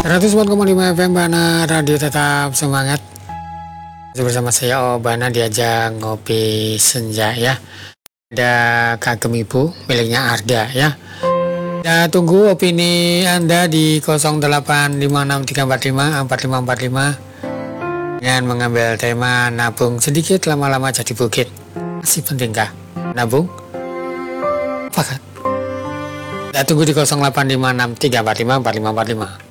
104,5 FM Bana Radio tetap semangat. Bersama saya Bana diajak ngopi senja ya. Ada kagem ibu miliknya Arda ya. Kita tunggu opini Anda di 085634545545 dengan mengambil tema nabung sedikit lama-lama jadi bukit. Masih pentingkah nabung? Fakat. Kita tunggu di 085634554545.